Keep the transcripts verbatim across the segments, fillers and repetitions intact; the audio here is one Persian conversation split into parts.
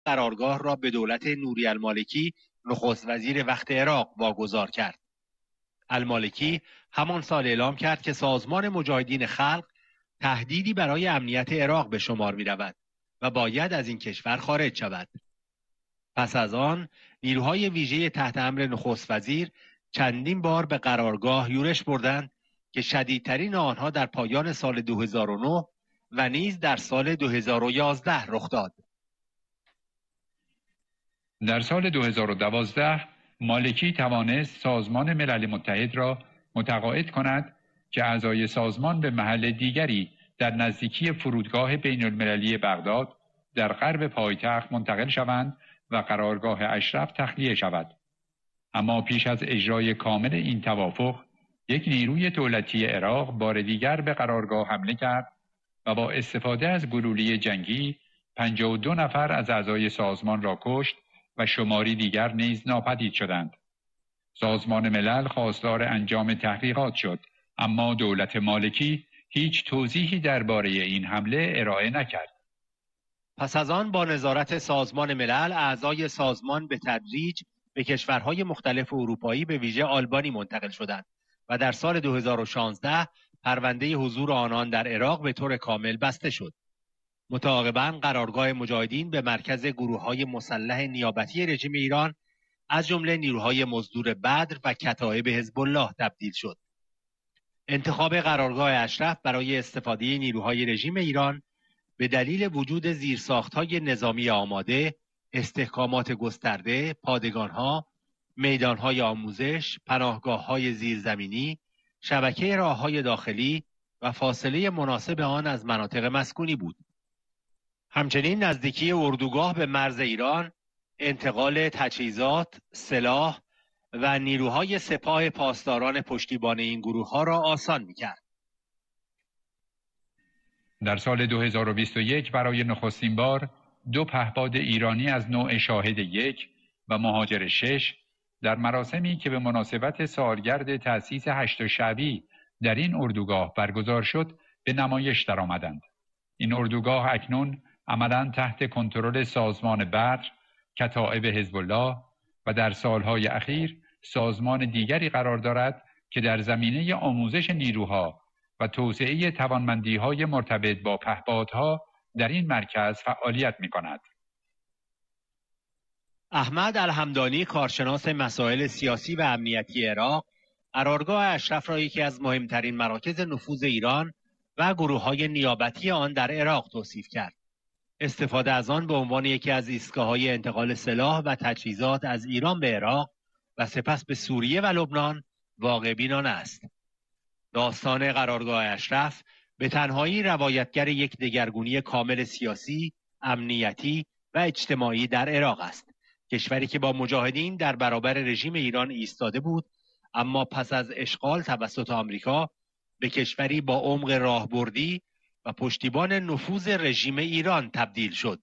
قرارگاه را به دولت نوری المالکی نخست وزیر وقت عراق واگذار کرد. المالکی همان سال اعلام کرد که سازمان مجاهدین خلق تهدیدی برای امنیت عراق به شمار می رود و باید از این کشور خارج شود. پس از آن نیروهای ویژه تحت امر نخست وزیر چندین بار به قرارگاه یورش بردند که شدیدترین آنها در پایان سال دو هزار و نه و نیز در سال دو هزار و یازده رخ داد. در سال دو هزار و دوازده مالکی توانست سازمان ملل متحد را متقاعد کند که اعضای سازمان به محل دیگری در نزدیکی فرودگاه بین المللی بغداد در غرب پایتخت منتقل شوند و قرارگاه اشرف تخلیه شود. اما پیش از اجرای کامل این توافق، یک نیروی دولتی عراق بار دیگر به قرارگاه حمله کرد و با استفاده از گلوله جنگی پنجاه و دو نفر از اعضای سازمان را کشت و شماری دیگر نیز ناپدید شدند. سازمان ملل خواستار انجام تحقیقات شد، اما دولت مالکی هیچ توضیحی درباره این حمله ارائه نکرد. پس از آن با نظارت سازمان ملل اعضای سازمان به تدریج به کشورهای مختلف اروپایی به ویژه آلبانی منتقل شدند و در سال دو هزار و شانزده پرونده حضور آنان در عراق به طور کامل بسته شد. متعاقباً قرارگاه مجاهدین به مرکز گروه‌های مسلح نیابتی رژیم ایران از جمله نیروهای مزدور بدر و کتایب حزب الله تبدیل شد. انتخاب قرارگاه اشرف برای استفاده نیروهای رژیم ایران به دلیل وجود زیرساخت‌های نظامی آماده، استحکامات گسترده، پادگان‌ها، میدان‌های آموزش، پناهگاه‌های زیرزمینی، شبکه راه‌های داخلی و فاصله مناسب آن از مناطق مسکونی بود. همچنین نزدیکی اردوگاه به مرز ایران، انتقال تجهیزات، سلاح و نیروهای سپاه پاسداران پشتیبان این گروه‌ها را آسان می‌کرد. در سال دو هزار و بیست و یک برای نخستین بار دو پهپاد ایرانی از نوع شاهد یک و مهاجر شش در مراسمی که به مناسبت سالگرد تأسیس هشت شعبی در این اردوگاه برگزار شد به نمایش درآمدند. این اردوگاه اکنون عملاً تحت کنترل سازمان بدر، کتایب حزب الله و در سالهای اخیر سازمان دیگری قرار دارد که در زمینه آموزش نیروها و توسعه توانمندی‌های مرتبط با پهپادها در این مرکز فعالیت می‌کند. احمد الحمدانی، کارشناس مسائل سیاسی و امنیتی عراق، قرارگاه اشرف را یکی از مهمترین مراکز نفوذ ایران و گروه‌های نیابتی آن در عراق توصیف کرد. استفاده از آن به عنوان یکی از ایستگاه‌های انتقال سلاح و تجهیزات از ایران به عراق و سپس به سوریه و لبنان واقع بینانه است. داستان قرارگاه اشرف به تنهایی روایتگر یک دگرگونی کامل سیاسی، امنیتی و اجتماعی در عراق است. کشوری که با مجاهدین در برابر رژیم ایران ایستاده بود، اما پس از اشغال توسط آمریکا به کشوری با عمق راهبردی و پشتیبان نفوذ رژیم ایران تبدیل شد.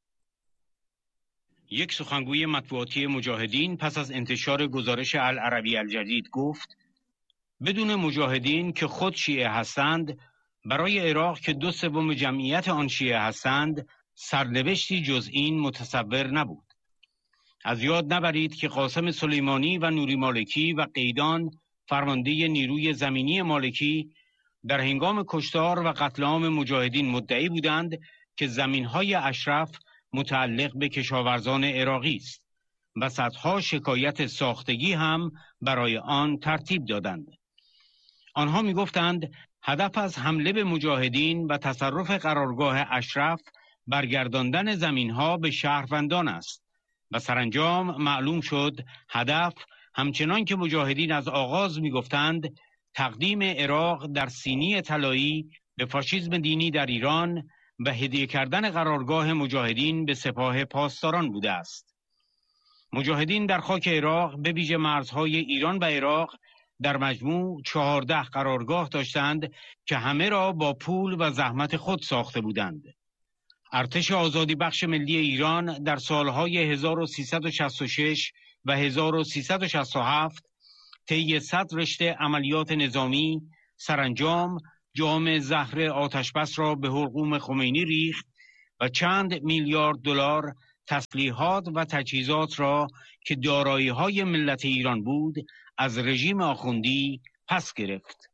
یک سخنگوی مطبوعاتی مجاهدین پس از انتشار گزارش العربی الجدید گفت: بدون مجاهدین که خود شیعه هستند، برای عراق که دو سوم جمعیت آن شیعه هستند، سرنوشتی جز این متصور نبود. از یاد نبرید که قاسم سلیمانی و نوری مالکی و قیدان، فرمانده نیروی زمینی مالکی، در هنگام کشتار و قتل عام مجاهدین مدعی بودند که زمینهای اشرف متعلق به کشاورزان عراقی است و صدها شکایت ساختگی هم برای آن ترتیب دادند. آنها می گفتند هدف از حمله به مجاهدین و تصرف قرارگاه اشرف برگرداندن زمینها به شهروندان است و سرانجام معلوم شد هدف، همچنان که مجاهدین از آغاز می گفتند، تقدیم عراق در سینی طلایی به فاشیسم دینی در ایران و هدیه کردن قرارگاه مجاهدین به سپاه پاسداران بوده است. مجاهدین در خاک عراق به ویژه مرزهای ایران و عراق در مجموع چهارده قرارگاه داشتند که همه را با پول و زحمت خود ساخته بودند. ارتش آزادی بخش ملی ایران در سالهای هزار و سیصد و شصت و شش و هزار و سیصد و شصت و هفت طی صد رشته عملیات نظامی سرانجام جام زهر آتشبس را به حلقوم خمینی ریخت و چند میلیارد دلار تسلیحات و تجهیزات را که دارایی‌های ملت ایران بود از رژیم آخوندی پس گرفت.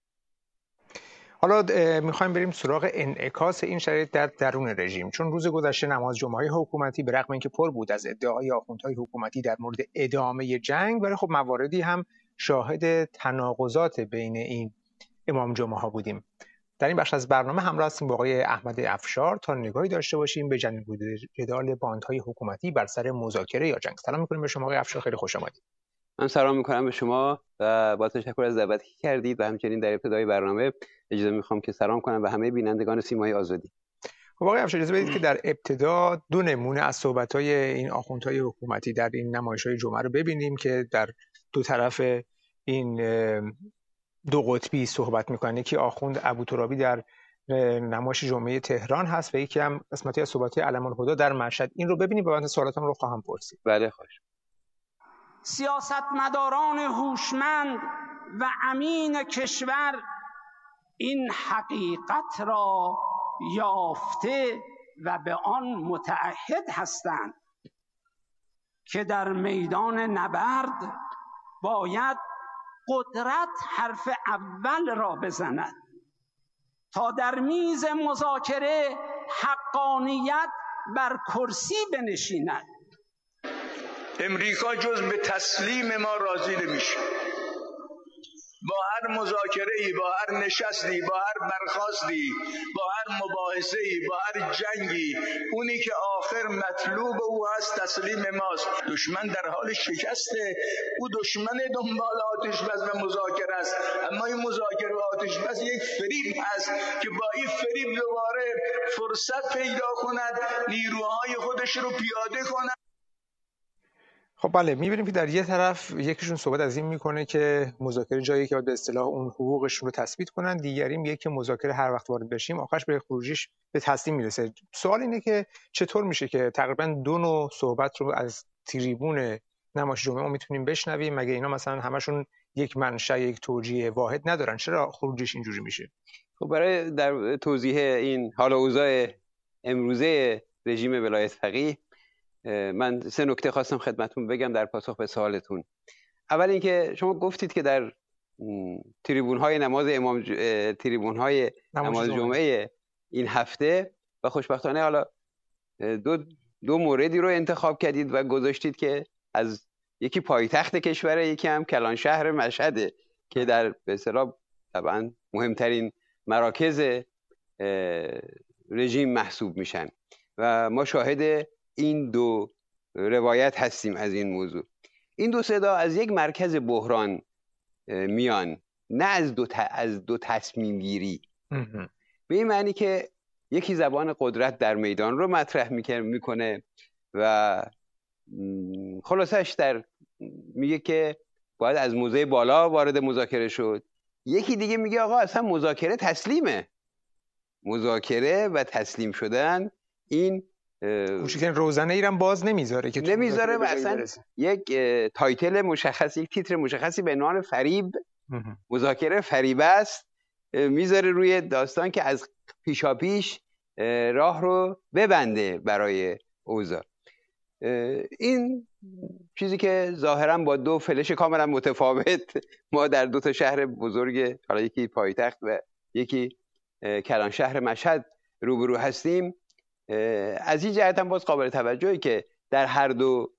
حالا میخوایم بریم سراغ انعکاس این شرایط در درون رژیم، چون روز گذشته نماز جمعه حکومتی به رغم اینکه پر بود از ادعای آخوندهای حکومتی در مورد ادامه جنگ، ولی خب مواردی هم شاهد تناقضات بین این امام جمعه ها بودیم. در این بخش از برنامه همراه هستیم با آقای احمد افشار تا نگاهی داشته باشیم به جنگ جدال باندهای حکومتی بر سر مذاکره یا جنگ. سلام می‌کنیم به شما آقای افشار، خیلی خوش آمدید. من سلام می‌کنم به شما و با تشکر از دعوتی که کردید و همچنین در ابتدای برنامه اجازه می‌خوام که سلام کنم به همه بینندگان سیمای آزادی. خب آقای افشار اجازه بدید که در ابتدا دو نمونه از صحبت‌های این آخوندهای حکومتی در این نمایش‌های جمعه رو ببینیم که در دو طرف این دو قطبی صحبت می‌کنن. یکی آخوند ابوترابی در نمایش جمعه تهران هست و یکی هم قسمتی از صحبت‌های علم الهدی در مشهد. این رو ببینیم و بعد سوالاتم رو خواهم پرسید. بله خواهش. سیاستمداران هوشمند و امین کشور این حقیقت را یافته و به آن متعهد هستند که در میدان نبرد باید قدرت حرف اول را بزند تا در میز مذاکره حقانیت بر کرسی بنشیند. امریکا جز به تسلیم ما راضی نمیشه. با هر مذاکره‌ای، با هر نشستی، با هر برخاستی، با هر مباحثه‌ای، با هر جنگی، اونی که آخر مطلوب او هست تسلیم ماست. دشمن در حال شکسته، او دشمن دنبال آتش بس و مذاکره است، اما این مذاکره و آتش بس یک فریب هست که با این فریب دوباره فرصت پیدا کند نیروهای خودش رو پیاده کند. خب بله، می‌بینیم که در یه طرف یکیشون صحبت از این میکنه که مذاکره جایی که باید به اصطلاح اون حقوقشون رو تثبیت کنن، دیگری میگه که مذاکره هر وقت وارد بشیم آخرش به خروجیش به تسلیم میرسه. سوال اینه که چطور میشه که تقریبا دو نوع صحبت رو از تریبون نمایش جمعه ما میتونیم بشنویم؟ مگه اینا مثلا همشون یک منشأ، یک توجیه واحد ندارن؟ چرا خروجیش اینجوری میشه؟ خب برای در توضیح این حال و اوضاع امروزه رژیم ولایت فقیه من سه نکته خواستم خدمتتون بگم در پاسخ به سوالتون. اول اینکه شما گفتید که در تریبون‌های نماز امام ج... تریبون‌های نماز جمعه این هفته و خوشبختانه حالا دو دو موردی رو انتخاب کردید و گذاشتید که از یکی پایتخت کشور، یکی هم کلان شهر مشهده که در به اصطلاح طبعا مهمترین مراکز رژیم محسوب میشن و ما شاهد این دو روایت هستیم از این موضوع. این دو صدا از یک مرکز بحران میان، نه از دو, ت... از دو تصمیم گیری. به این معنی که یکی زبان قدرت در میدان رو مطرح میکنه و خلاصش در میگه که باید از موضع بالا وارد مذاکره شد. یکی دیگه میگه آقا اصلا مذاکره تسلیمه، مذاکره و تسلیم شدن این کوچیکن روزنه ایران باز نمیذاره که نمیذاره و اصلا یک تایتل مشخص، یک تیتر مشخصی به عنوان فریب، مذاکره فریب است، میذاره روی داستان که از پیشاپیش راه رو ببنده برای اوضاع. این چیزی که ظاهرا با دو فلش کاملا متفاوت ما در دو تا شهر بزرگ، حالا یکی پایتخت و یکی کلان شهر مشهد روبرو هستیم، از این جهت هم باز قابل توجهی که در هر دو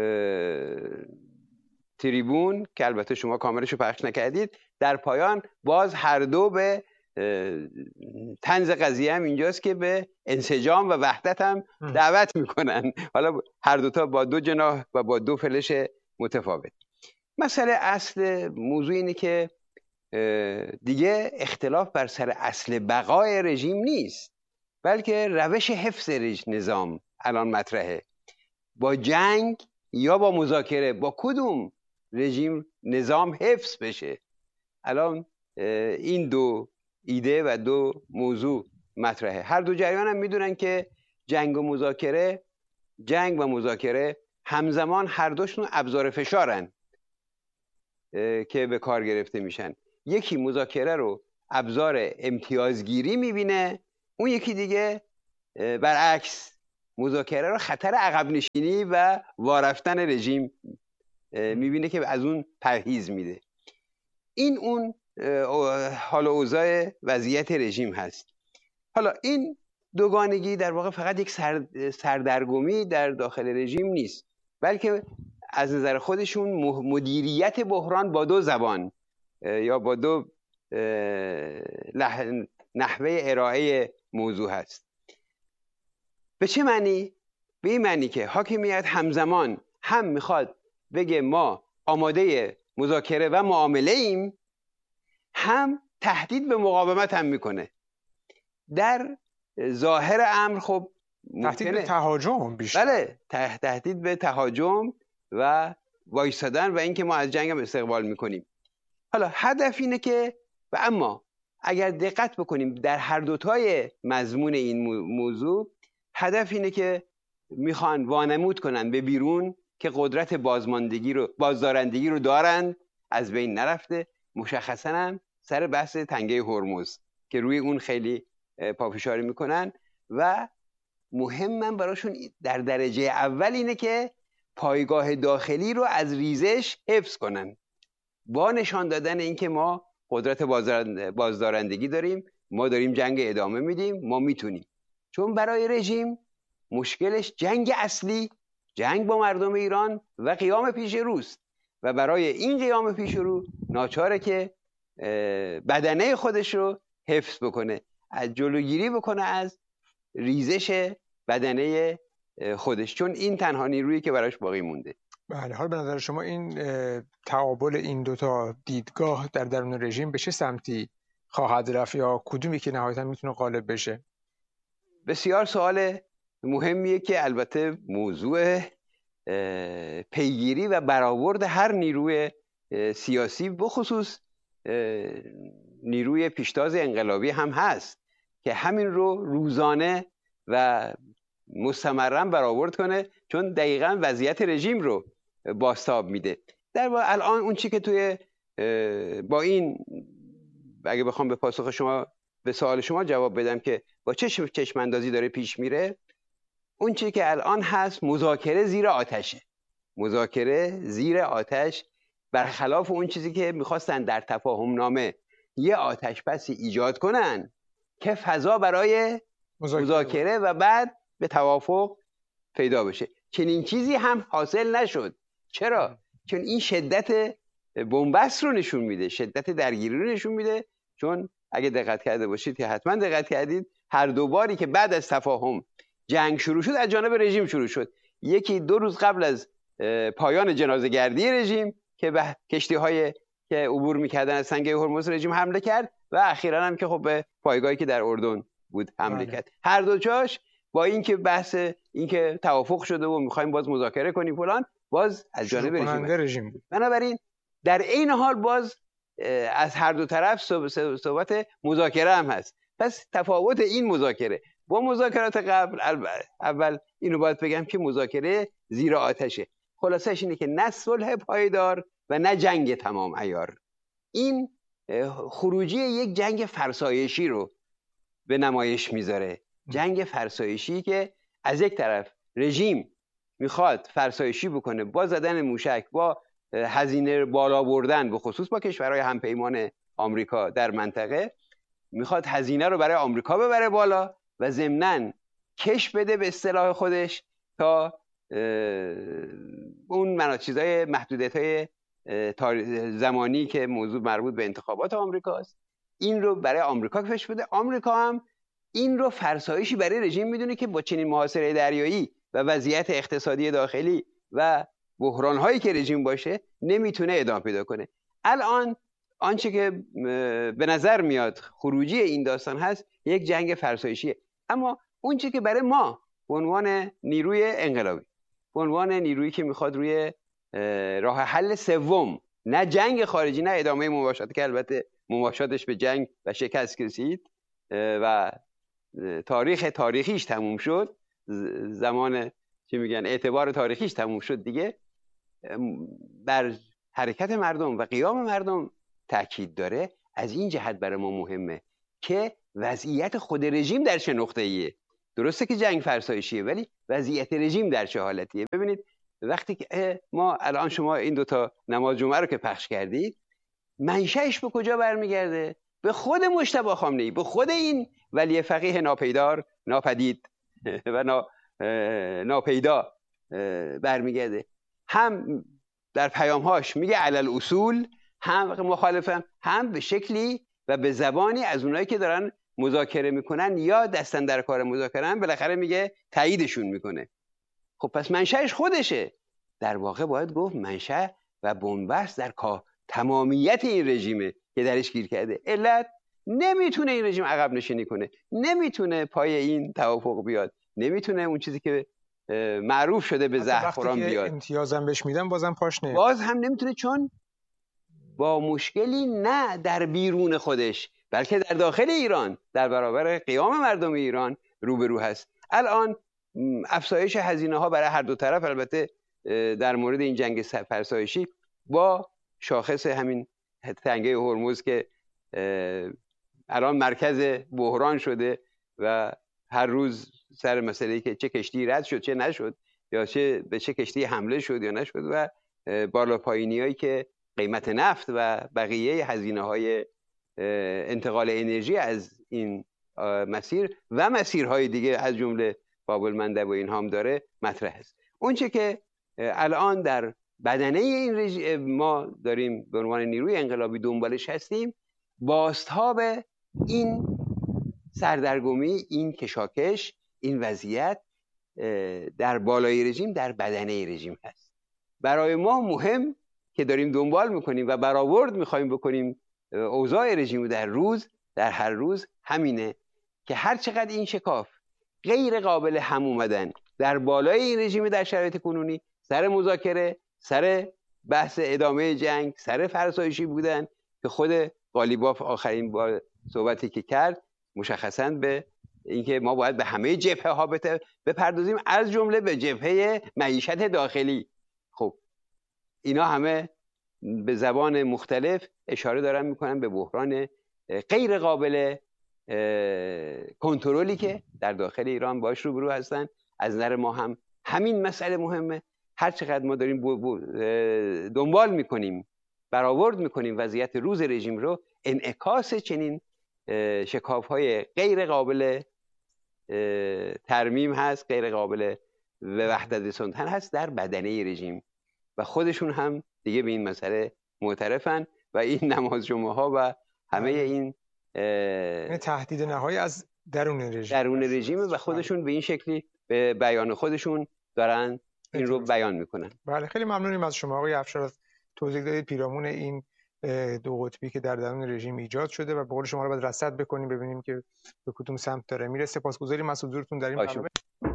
تریبون که البته شما کاملش رو پخش نکردید، در پایان باز هر دو به طنز قضیه هم اینجاست که به انسجام و وحدت هم دعوت میکنن، حالا هر دوتا با دو جناح و با دو فلش متفاوت. مسئله اصل موضوع اینه که دیگه اختلاف بر سر اصل بقای رژیم نیست، بلکه روش حفظ نظام الان مطرحه. با جنگ یا با مذاکره، با کدوم رژیم نظام حفظ بشه؟ الان این دو ایده و دو موضوع مطرحه. هر دو جریان هم میدونن که جنگ و مذاکره، جنگ و مذاکره همزمان هر دوشون ابزار فشارن که به کار گرفته میشن. یکی مذاکره رو ابزار امتیازگیری میبینه، اون یکی دیگه برعکس مذاکره رو خطر عقب نشینی و وارفتن رژیم میبینه که از اون پرهیز میده. این اون حال و اوضاع وضعیت رژیم هست. حالا این دوگانگی در واقع فقط یک سردرگمی در داخل رژیم نیست، بلکه از نظر خودشون مدیریت بحران با دو زبان یا با دو نحوه ارائه موضوع هست. به چه معنی؟ به این معنی که حاکمیت همزمان هم میخواد بگه ما آماده مذاکره و معامله ایم، هم تهدید به مقاومت هم میکنه. در ظاهر امر خب تهدید به تهاجم بیشتر. بله، تهدید به تهاجم و وایسادن و اینکه ما از جنگ هم استقبال میکنیم. حالا هدف اینه که و اما اگر دقت بکنیم در هر دوتای مضمون این موضوع هدف اینه که میخوان وانمود کنن به بیرون که قدرت بازماندگی رو بازدارندگی رو دارند، از بین نرفته. مشخصا هم سر بحث تنگه هرمز که روی اون خیلی پافشاری میکنن و مهمم براشون در درجه اول اینه که پایگاه داخلی رو از ریزش حفظ کنن با نشان دادن اینکه ما قدرت بازدارندگی داریم، ما داریم جنگ ادامه میدیم، ما میتونیم. چون برای رژیم مشکلش جنگ اصلی، جنگ با مردم ایران و قیام پیش روست و برای این قیام پیش رو ناچاره که بدنه خودش رو حفظ بکنه، از جلوگیری بکنه از ریزش بدنه خودش، چون این تنها نیرویی که براش باقی مونده. بله، حال به نظر شما این تعامل این دوتا دیدگاه در درون رژیم به چه سمتی خواهد رفت یا کدومی که نهایتا میتونه غالب بشه؟ بسیار سوال مهمیه که البته موضوع پیگیری و برآورد هر نیروی سیاسی بخصوص نیروی پیشتاز انقلابی هم هست که همین رو روزانه و مستمرا برآورد کنه، چون دقیقاً وضعیت رژیم رو بازتاب میده. در واقع الان اون چی که توی با این اگه بخوام به پاسخ شما به سوال شما جواب بدم که با چه چشم اندازی داره پیش میره، اون چی که الان هست مذاکره زیر آتشه. مذاکره زیر آتش برخلاف اون چیزی که میخواستن در تفاهم نامه یه آتش بسی ایجاد کنن که فضا برای مذاکره, مذاکره و بعد به توافق پیدا بشه. چنین چیزی هم حاصل نشد. چرا؟ چون این شدت بنبست رو نشون میده، شدت درگیری رو نشون میده. چون اگه دقت کرده باشید که حتما دقت کردید هر دو باری که بعد از تفاهم جنگ شروع شد از جانب رژیم شروع شد. یکی دو روز قبل از پایان جنازه گردی رژیم که به کشتی های که عبور میکردن از تنگه هرمز رژیم حمله کرد و اخیراً هم که خب به پایگاهی که در اردن بود حمله آره. کرد. هر دو جاش با اینکه بحث اینکه توافق شده و میخوایم باز مذاکره کنیم فلان، باز از جانب رژیم, رژیم بود. بنابراین در این حال باز از هر دو طرف صحبت مذاکره هم هست. پس تفاوت این مذاکره با مذاکرات قبل، اول اینو باید بگم که مذاکره زیر آتشه. خلاصش اینه که نه صلح پایدار و نه جنگ تمام عیار. این خروجی یک جنگ فرسایشی رو به نمایش میذاره. جنگ فرسایشی که از یک طرف رژیم میخواد فرسایشی بکنه با زدن موشک، با هزینه بالا بردن به خصوص با کشورهای همپیمان آمریکا در منطقه، میخواد هزینه رو برای آمریکا ببره بالا و ضمناً کش بده به اصطلاح خودش تا اون مناطق چیزای محدودیت‌های زمانی که موضوع مربوط به انتخابات آمریکاست این رو برای آمریکا کش بده. آمریکا هم این رو فرسایشی برای رژیم میدونه که با چنین محاصره دریایی و وضعیت اقتصادی داخلی و بحران‌هایی که رژیم باشه نمیتونه ادامه پیدا کنه. الان آنچه که به نظر میاد خروجی این داستان هست یک جنگ فرسایشیه. اما اون چیزی که برای ما به عنوان نیروی انقلابی، به عنوان نیرویی که میخواد روی راه حل سوم، نه جنگ خارجی نه ادامه مباشرت که البته مباشرتش به جنگ و شکست رسید و تاریخ تاریخیش تموم شد، زمان چی میگن اعتبار تاریخیش تموم شد دیگه، بر حرکت مردم و قیام مردم تاکید داره. از این جهت برای ما مهمه که وضعیت خود رژیم در چه نقطه‌ایه. درسته که جنگ فرسایشیه، ولی وضعیت رژیم در چه حالتیه؟ ببینید وقتی که ما الان شما این دوتا نماز جمعه رو که پخش کردید، منشأش به کجا برمیگرده؟ به خود مجتبی خامنه‌ای، به خود این ولی فقیه ناپیدار، ناپدید و نا ناپیدا برمیگرده. هم در پیامهاش میگه علل اصول، هم مخالفم، هم به شکلی و به زبانی از اونایی که دارن مذاکره میکنن یا دستن در کار مذاکره، بالاخره میگه تاییدشون میکنه. خب پس منشأش خودشه. در واقع باید گفت منشأ و بنبست در تمامیت این رژیمه که درش گیر کرده. علت نمیتونه این رژیم عقب نشینی کنه، نمیتونه پای این توافق بیاد، نمیتونه اون چیزی که معروف شده به زعفران بیاد. امتیازم بهش میدم بازم پاش نمیاد. باز هم نمیتونه، چون با مشکلی نه در بیرون خودش بلکه در داخل ایران در برابر قیام مردم ایران روبرو هست. الان افزایش هزینه ها برای هر دو طرف، البته در مورد این جنگ فرسایشی با شاخص همین تنگه هرمز که الان مرکز بحران شده و هر روز سر مسئله که چه کشتی رد شد چه نشد، یا چه به چه کشتی حمله شد یا نشد، و بالا پایینیایی که قیمت نفت و بقیه هزینه های انتقال انرژی از این مسیر و مسیرهای دیگه از جمله باب المندب و این هم داره مطرح است. اون چه که الان در بدنه این رژیم ما داریم به عنوان نیروی انقلابی دنبالش هستیم، بازتاب این سردرگمی، این کشاکش، این وضعیت در بالای رژیم در بدنه رژیم هست. برای ما مهم که داریم دنبال میکنیم و برآورد میخوایم بکنیم اوضاع رژیم در روز در هر روز همینه که هر چقدر این شکاف غیر قابل هم اومدن در بالای این رژیم در شرایط کنونی، سر مذاکره، سر بحث ادامه جنگ، سر فرسایشی بودن که خود قالیباف آخرین بار صحبتی که کرد مشخصاً به اینکه ما باید به همه جبهه ها بپردازیم، از جمله به جبهه معیشت داخلی. خب اینا همه به زبان مختلف اشاره دارن میکنن به بحران غیر قابل کنترلی که در داخل ایران باش روبرو هستن. از نظر ما هم همین مسئله مهمه. هر چقدر ما داریم دنبال میکنیم، برآورد میکنیم وضعیت روز رژیم رو، انعکاس چنین شکاف‌های غیر قابل ترمیم هست، غیر قابل به وحدت رسوندن هست در بدنه رژیم و خودشون هم دیگه به این مسئله معترفن و این نماز جمعه ها و همه این تهدید نهایی از درون رژیم درون رژیم و خودشون به این شکلی به بیان خودشون دارن این رو بیان میکنن. بله، خیلی ممنونیم از شما آقای افشار از توضیح دادید پیرامون این دو قطبی که در درون رژیم ایجاد شده و به قول شما رو باید رصد بکنیم ببینیم که به کدوم سمت داره میره. سپاسگزاریم از حضورتون در این برنامه.